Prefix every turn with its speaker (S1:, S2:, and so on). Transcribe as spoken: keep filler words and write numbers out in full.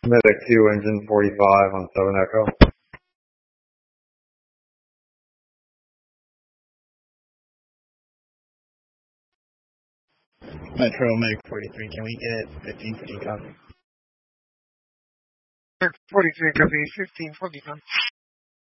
S1: Medic two, engine forty-five on seven Echo.
S2: Metro Medic forty-three, can we get fifteen fifty copy?
S3: forty-three, copy, fifteen forty, copy.